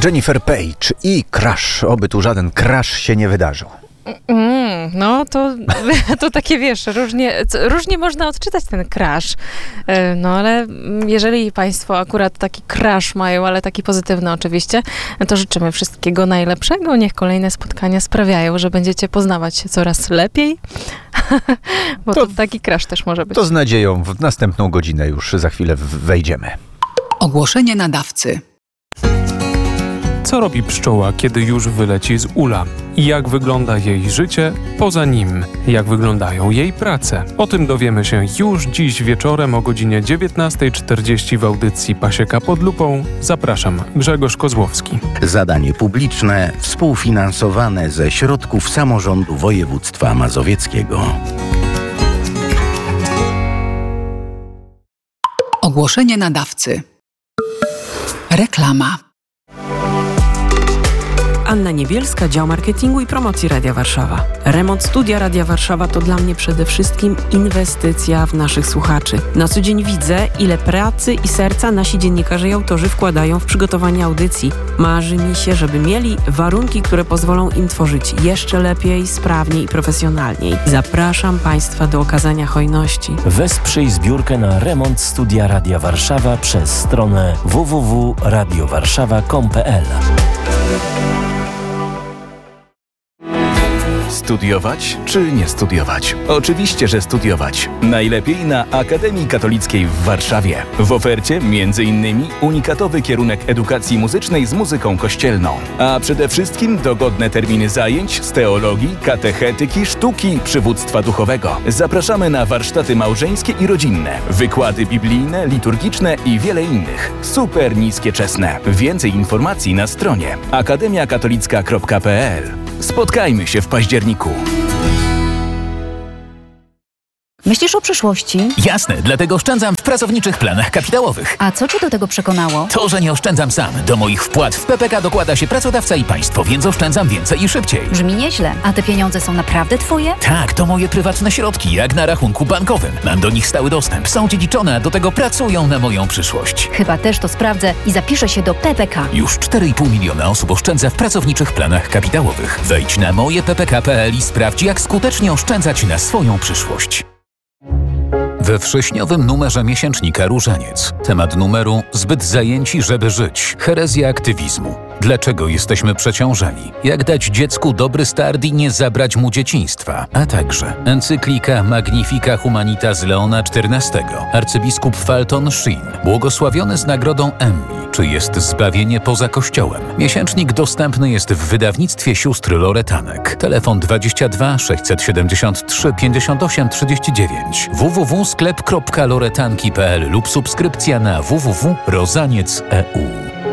Jennifer Page i crash. Oby tu żaden crash się nie wydarzył. No to takie, wiesz, różnie można odczytać ten crash. No ale jeżeli państwo akurat taki crash mają, ale taki pozytywny oczywiście, to życzymy wszystkiego najlepszego. Niech kolejne spotkania sprawiają, że będziecie poznawać się coraz lepiej. Bo to taki crash też może być. To z nadzieją w następną godzinę już za chwilę wejdziemy. Ogłoszenie nadawcy. Co robi pszczoła, kiedy już wyleci z ula? I jak wygląda jej życie poza nim? Jak wyglądają jej prace? O tym dowiemy się już dziś wieczorem o godzinie 19:40 w audycji Pasieka pod lupą. Zapraszam, Grzegorz Kozłowski. Zadanie publiczne współfinansowane ze środków samorządu województwa mazowieckiego. Ogłoszenie nadawcy. Reklama. Anna Niebielska, dział marketingu i promocji Radia Warszawa. Remont studia Radia Warszawa to dla mnie przede wszystkim inwestycja w naszych słuchaczy. Na co dzień widzę, ile pracy i serca nasi dziennikarze i autorzy wkładają w przygotowanie audycji. Marzy mi się, żeby mieli warunki, które pozwolą im tworzyć jeszcze lepiej, sprawniej i profesjonalniej. Zapraszam Państwa do okazania hojności. Wesprzyj zbiórkę na remont studia Radia Warszawa przez stronę www.radiowarszawa.com.pl. Studiować czy nie studiować? Oczywiście, że studiować. Najlepiej na Akademii Katolickiej w Warszawie. W ofercie m.in. unikatowy kierunek edukacji muzycznej z muzyką kościelną. A przede wszystkim dogodne terminy zajęć z teologii, katechetyki, sztuki, przywództwa duchowego. Zapraszamy na warsztaty małżeńskie i rodzinne, wykłady biblijne, liturgiczne i wiele innych. Super niskie czesne. Więcej informacji na stronie akademiakatolicka.pl. Spotkajmy się w październiku. Myślisz o przyszłości? Jasne, dlatego oszczędzam w pracowniczych planach kapitałowych. A co cię do tego przekonało? To, że nie oszczędzam sam. Do moich wpłat w PPK dokłada się pracodawca i państwo, więc oszczędzam więcej i szybciej. Brzmi nieźle. A te pieniądze są naprawdę twoje? Tak, to moje prywatne środki, jak na rachunku bankowym. Mam do nich stały dostęp, są dziedziczone, a do tego pracują na moją przyszłość. Chyba też to sprawdzę i zapiszę się do PPK. Już 4,5 miliona osób oszczędza w pracowniczych planach kapitałowych. Wejdź na mojeppk.pl i sprawdź, jak skutecznie oszczędzać na swoją przyszłość. We wrześniowym numerze miesięcznika Różaniec. Temat numeru: zbyt zajęci, żeby żyć. Herezja aktywizmu. Dlaczego jesteśmy przeciążeni? Jak dać dziecku dobry start i nie zabrać mu dzieciństwa? A także encyklika Magnifica Humanitas Leona XIV. Arcybiskup Fulton Sheen. Błogosławiony z nagrodą Emmy. Czy jest zbawienie poza Kościołem? Miesięcznik dostępny jest w wydawnictwie sióstr Loretanek. Telefon 22 673 58 39. www.sklep.loretanki.pl lub subskrypcja na www.rozaniec.eu.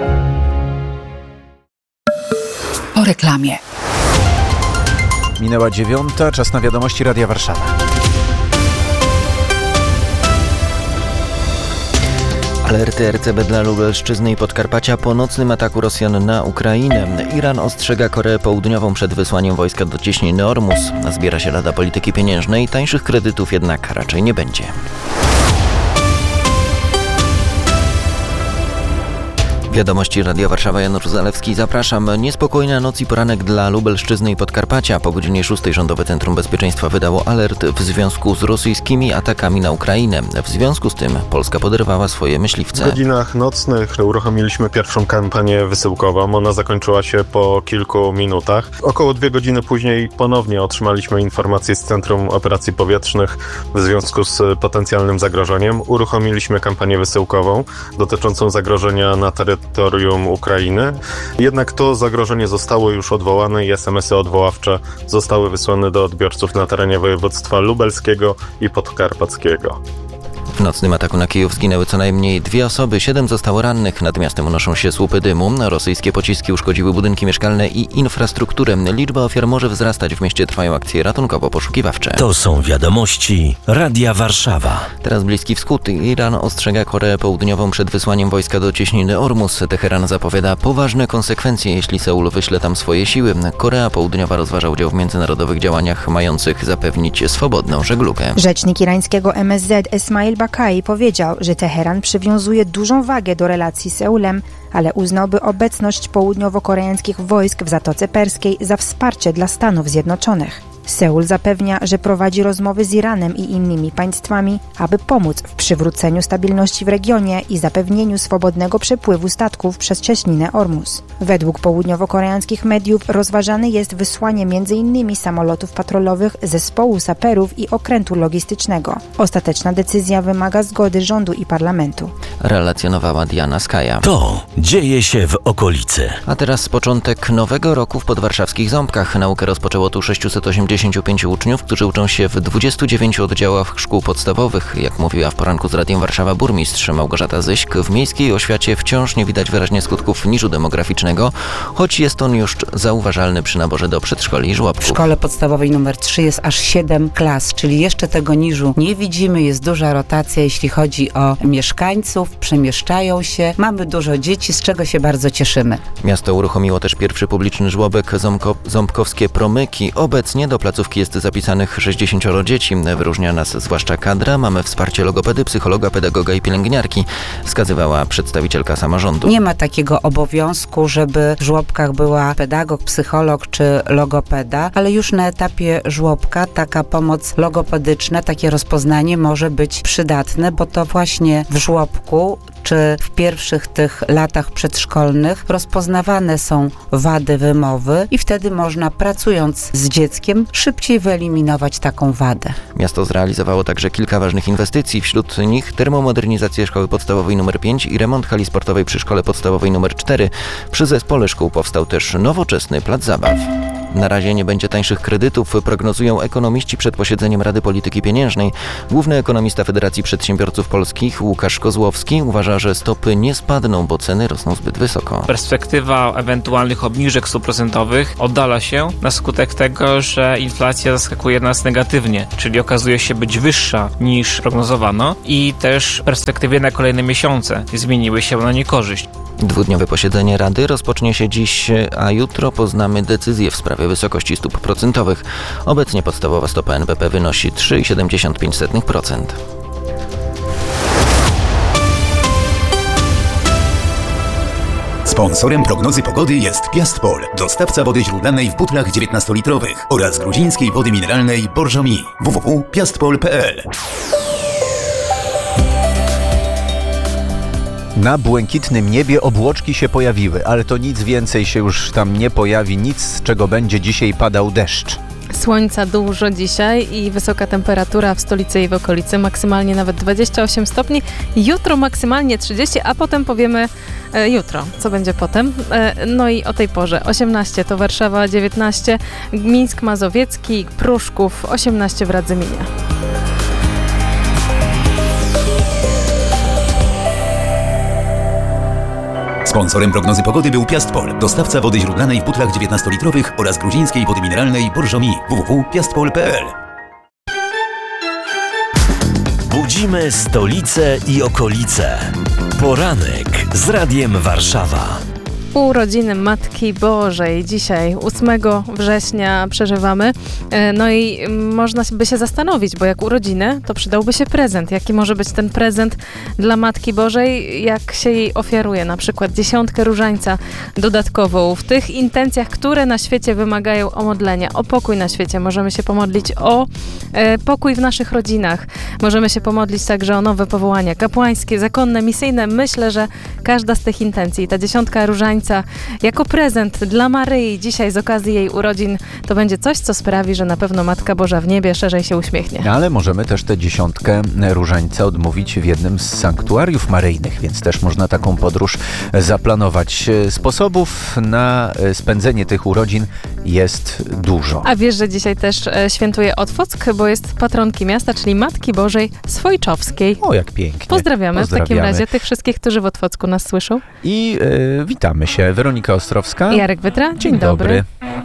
Po reklamie. Minęła 9:00, czas na wiadomości Radia Warszawa. Alerty RCB dla Lubelszczyzny i Podkarpacia po nocnym ataku Rosjan na Ukrainę. Iran ostrzega Koreę Południową przed wysłaniem wojska do cieśniny Ormus. Zbiera się Rada Polityki Pieniężnej, tańszych kredytów jednak raczej nie będzie. Wiadomości Radia Warszawa, Janusz Zalewski, zapraszam. Niespokojna noc i poranek dla Lubelszczyzny i Podkarpacia. Po godzinie 6 Rządowe Centrum Bezpieczeństwa wydało alert w związku z rosyjskimi atakami na Ukrainę. W związku z tym Polska poderwała swoje myśliwce. W godzinach nocnych uruchomiliśmy pierwszą kampanię wysyłkową. Ona zakończyła się po kilku minutach. Około 2 godziny później ponownie otrzymaliśmy informację z Centrum Operacji Powietrznych w związku z potencjalnym zagrożeniem. Uruchomiliśmy kampanię wysyłkową dotyczącą zagrożenia na terytorium Ukrainy. Jednak to zagrożenie zostało już odwołane i SMS-y odwoławcze zostały wysłane do odbiorców na terenie województwa lubelskiego i podkarpackiego. W nocnym ataku na Kijów zginęły co najmniej 2 osoby, 7 zostało rannych. Nad miastem unoszą się słupy dymu. Rosyjskie pociski uszkodziły budynki mieszkalne i infrastrukturę. Liczba ofiar może wzrastać. W mieście trwają akcje ratunkowo-poszukiwawcze. To są wiadomości Radia Warszawa. Teraz Bliski Wschód. Iran ostrzega Koreę Południową przed wysłaniem wojska do cieśniny Ormus. Teheran zapowiada poważne konsekwencje, jeśli Seul wyśle tam swoje siły. Korea Południowa rozważa udział w międzynarodowych działaniach mających zapewnić swobodną żeglugę. Rzecznik irańskiego MSZ Esmail Bakai powiedział, że Teheran przywiązuje dużą wagę do relacji z Seulem, ale uznałby obecność południowo-koreańskich wojsk w Zatoce Perskiej za wsparcie dla Stanów Zjednoczonych. Seul zapewnia, że prowadzi rozmowy z Iranem i innymi państwami, aby pomóc w przywróceniu stabilności w regionie i zapewnieniu swobodnego przepływu statków przez cieśninę Ormus. Według południowo-koreańskich mediów rozważane jest wysłanie m.in. samolotów patrolowych, zespołu saperów i okrętu logistycznego. Ostateczna decyzja wymaga zgody rządu i parlamentu. Relacjonowała Diana Skaja. To dzieje się w okolicy. A teraz początek nowego roku w podwarszawskich Ząbkach. Naukę rozpoczęło tu 685 uczniów, którzy uczą się w 29 oddziałach szkół podstawowych. Jak mówiła w poranku z Radiem Warszawa burmistrz Małgorzata Zyśk, w miejskiej oświacie wciąż nie widać wyraźnie skutków niżu demograficznego, choć jest on już zauważalny przy naborze do przedszkoli i żłobków. W szkole podstawowej numer 3 jest aż 7 klas, czyli jeszcze tego niżu nie widzimy. Jest duża rotacja, jeśli chodzi o mieszkańców, przemieszczają się. Mamy dużo dzieci, z czego się bardzo cieszymy. Miasto uruchomiło też pierwszy publiczny żłobek Ząbkowskie Promyki. Obecnie do placówki jest zapisanych 60 dzieci. Wyróżnia nas zwłaszcza kadra. Mamy wsparcie logopedy, psychologa, pedagoga i pielęgniarki, wskazywała przedstawicielka samorządu. Nie ma takiego obowiązku, żeby w żłobkach była pedagog, psycholog czy logopeda, ale już na etapie żłobka taka pomoc logopedyczna, takie rozpoznanie może być przydatne, bo to właśnie w żłobku czy w pierwszych tych latach przedszkolnych rozpoznawane są wady wymowy i wtedy można, pracując z dzieckiem, szybciej wyeliminować taką wadę. Miasto zrealizowało także kilka ważnych inwestycji, wśród nich termomodernizację szkoły podstawowej nr 5 i remont hali sportowej przy szkole podstawowej nr 4. Przy zespole szkół powstał też nowoczesny plac zabaw. Na razie nie będzie tańszych kredytów, prognozują ekonomiści przed posiedzeniem Rady Polityki Pieniężnej. Główny ekonomista Federacji Przedsiębiorców Polskich Łukasz Kozłowski uważa, że stopy nie spadną, bo ceny rosną zbyt wysoko. Perspektywa ewentualnych obniżek stóp procentowych oddala się na skutek tego, że inflacja zaskakuje nas negatywnie, czyli okazuje się być wyższa niż prognozowano i też perspektywy na kolejne miesiące zmieniły się na niekorzyść. Dwudniowe posiedzenie Rady rozpocznie się dziś, a jutro poznamy decyzję w sprawie wysokości stóp procentowych. Obecnie podstawowa stopa NBP wynosi 3,75%. Sponsorem prognozy pogody jest Piastpol, dostawca wody źródlanej w butlach 19-litrowych oraz gruzińskiej wody mineralnej Borżomi. www.piastpol.pl. Na błękitnym niebie obłoczki się pojawiły, ale to nic więcej się już tam nie pojawi, nic z czego będzie dzisiaj padał deszcz. Słońca dużo dzisiaj i wysoka temperatura w stolicy i w okolicy, maksymalnie nawet 28 stopni, jutro maksymalnie 30, a potem powiemy jutro, co będzie potem. No i o tej porze 18 to Warszawa, 19 Mińsk Mazowiecki, Pruszków, 18 w Radzyminie. Sponsorem prognozy pogody był Piastpol, dostawca wody źródlanej w butlach 19-litrowych oraz gruzińskiej wody mineralnej Borżomi. www.piastpol.pl. Budzimy stolicę i okolice. Poranek z Radiem Warszawa. Urodziny Matki Bożej. Dzisiaj 8 września przeżywamy. No i można by się zastanowić, bo jak urodziny, to przydałby się prezent. Jaki może być ten prezent dla Matki Bożej? Jak się jej ofiaruje? Na przykład 10 różańca dodatkową. W tych intencjach, które na świecie wymagają o modlenia, o pokój na świecie. Możemy się pomodlić o pokój w naszych rodzinach. Możemy się pomodlić także o nowe powołania kapłańskie, zakonne, misyjne. Myślę, że każda z tych intencji, ta 10 różańca jako prezent dla Maryi dzisiaj z okazji jej urodzin, to będzie coś, co sprawi, że na pewno Matka Boża w niebie szerzej się uśmiechnie. Ale możemy też tę 10 różańca odmówić w jednym z sanktuariów maryjnych, więc też można taką podróż zaplanować. Sposobów na spędzenie tych urodzin jest dużo. A wiesz, że dzisiaj też świętuje Otwock, bo jest patronki miasta, czyli Matki Bożej Swojczowskiej. O, jak pięknie. Pozdrawiamy w takim razie tych wszystkich, którzy w Otwocku nas słyszą. I witamy się. Weronika Ostrowska. Jarek Wydra. Dzień dobry.